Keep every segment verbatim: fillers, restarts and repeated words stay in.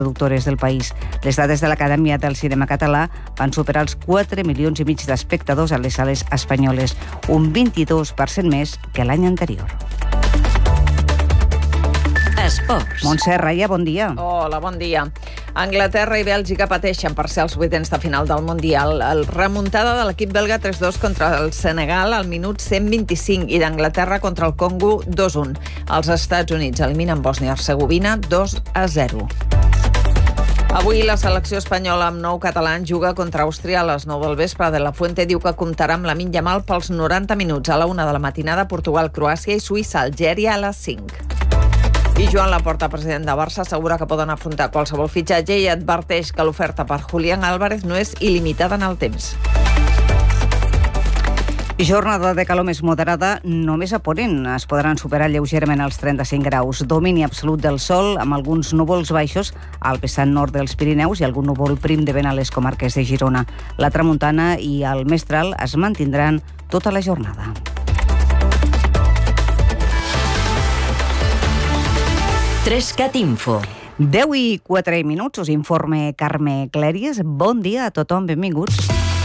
productores del país. Les dades de l'Acadèmia del Cinema Català van superar els quatre milions i mig d'espectadors a les sales espanyoles, un vint-i-dos per cent més que l'any anterior. Esports. Montse Raya, bon dia. Hola, bon dia. Anglaterra i Bèlgica pateixen per ser els vuitens de final del Mundial. El remuntada de l'equip belga tres dos contra el Senegal al minut cent vint-i-cinc i d'Anglaterra contra el Congo dos un. Els Estats Units eliminen Bòsnia-Hercegovina dos a zero. Avui la selecció espanyola amb nou catalans juga contra Àustria a les nou del vespre. De la Fuente diu que comptarà amb Lamine Yamal pels noranta minuts. A la una de la matinada, Portugal, Croàcia i Suïssa, Algèria a les cinc. I Joan Laporta, president de Barça, assegura que poden afrontar qualsevol fitxatge i adverteix que l'oferta per Julián Álvarez no és il·limitada en el temps. Jornada de calor més moderada només a Ponent. Es podran superar lleugerament els trenta-cinc graus. Domini absolut del sol, amb alguns núvols baixos al vessant nord dels Pirineus i algun núvol prim de vent a les comarques de Girona. La tramuntana i el mestral es mantindran tota la jornada. Trescat Info. deu i quatre minuts, us informe Carme Clèries. Bon dia a tothom, benvinguts.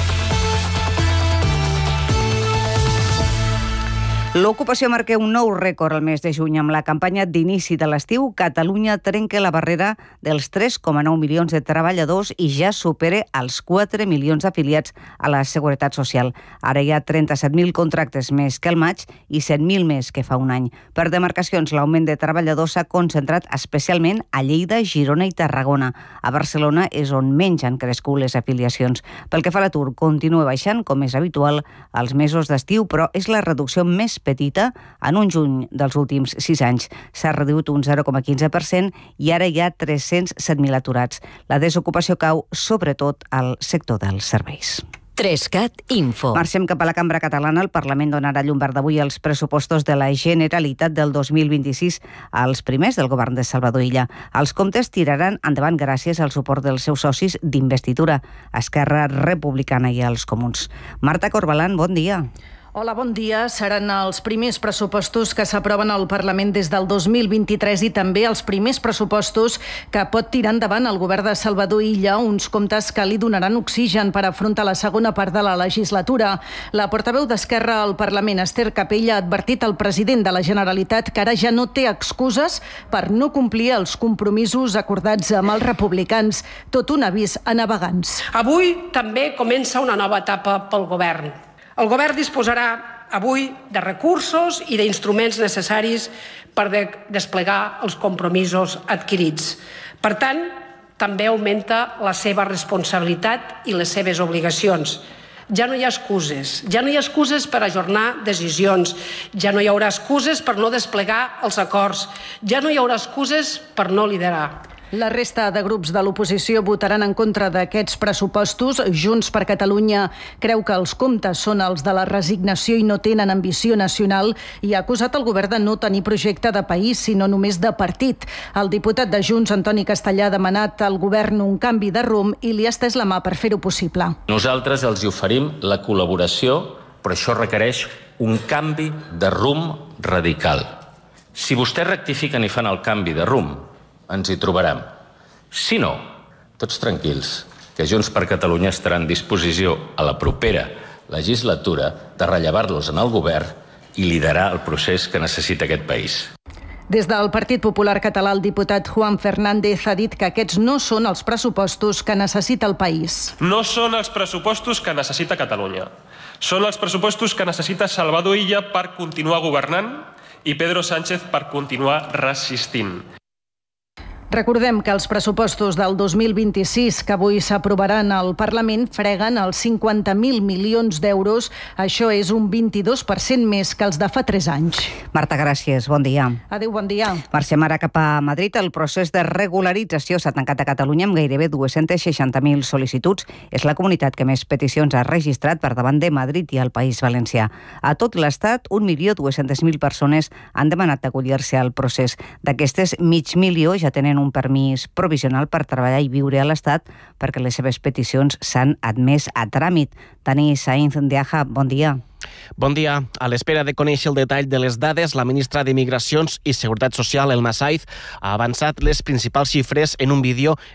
L'ocupació marca un nou rècord al mes de juny. Amb la campanya d'inici de l'estiu, Catalunya trenca la barrera dels tres coma nou milions de treballadors i ja supera els quatre milions d'afiliats a la Seguretat Social. Ara hi ha trenta-set mil contractes més que el maig i set mil més que fa un any. Per demarcacions, l'augment de treballadors s'ha concentrat especialment a Lleida, Girona i Tarragona. A Barcelona és on menys han crescut les afiliacions. Pel que fa a l'atur, continua baixant, com és habitual, als mesos d'estiu, però és la reducció més petita en un juny dels últims sis anys. S'ha reduït un zero coma quinze per cent i ara hi ha tres-cents set mil aturats. La desocupació cau sobretot al sector dels serveis. Trescat Info. Marxem cap a la Cambra Catalana. El Parlament donarà llum verda avui als pressupostos de la Generalitat del dos mil vint-i-sis, als primers del govern de Salvador Illa. Els comptes tiraran endavant gràcies al suport dels seus socis d'investidura, Esquerra Republicana i els Comuns. Marta Corbalán, bon dia. Hola, bon dia. Seran els primers pressupostos que s'aproven al Parlament des del dos mil vint-i-tres i també els primers pressupostos que pot tirar endavant el govern de Salvador Illa, uns comptes que li donaran oxigen per afrontar la segona part de la legislatura. La portaveu d'Esquerra al Parlament, Esther Capella, ha advertit al president de la Generalitat que ara ja no té excuses per no complir els compromisos acordats amb els republicans. Tot un avís a navegants. Avui també comença una nova etapa pel govern. El govern disposarà avui de recursos i d'instruments necessaris per de desplegar els compromisos adquirits. Per tant, també augmenta la seva responsabilitat i les seves obligacions. Ja no hi ha excuses, ja no hi ha excuses per ajornar decisions, ja no hi haurà excuses per no desplegar els acords, ja no hi haurà excuses per no liderar. La resta de grups de l'oposició votaran en contra d'aquests pressupostos. Junts per Catalunya creu que els comptes són els de la resignació i no tenen ambició nacional i ha acusat el govern de no tenir projecte de país, sinó només de partit. El diputat de Junts, Antoni Castellà, ha demanat al govern un canvi de rumb i li ha estès la mà per fer-ho possible. Nosaltres els hi oferim la col·laboració, però això requereix un canvi de rumb radical. Si vostès rectifiquen i fan el canvi de rumb, ens hi trobarem. Si no, tots tranquils, que Junts per Catalunya estarà en disposició a la propera legislatura de rellevar-los en el govern i liderar el procés que necessita aquest país. Des del Partit Popular Català, el diputat Juan Fernández ha dit que aquests no són els pressupostos que necessita el país. No són els pressupostos que necessita Catalunya. Són els pressupostos que necessita Salvador Illa per continuar governant i Pedro Sánchez per continuar resistint. Recordem que els pressupostos del dos mil vint-i-sis que avui s'aprovaran al Parlament freguen els cinquanta mil milions d'euros. Això és un vint-i-dos per cent més que els de fa tres anys. Marta, gràcies. Bon dia. Adéu, bon dia. Marxem ara cap a Madrid. El procés de regularització s'ha tancat a Catalunya amb gairebé dues-centes seixanta mil sol·licituds. És la comunitat que més peticions ha registrat per davant de Madrid i el País Valencià. A tot l'Estat, un milió dues-centes mil persones han demanat acollir-se al procés. D'aquestes, mig milió ja tenen tenen un permís provisional per treballar i viure a l'Estat perquè les seves peticions s'han admès a tràmit. Dani Sainz de Aja, bon dia. Bon dia. A l'espera de conèixer el detall de les dades, la ministra d'Immigracions i Seguretat Social, Elma Saiz, ha avançat les principals xifres en un vídeo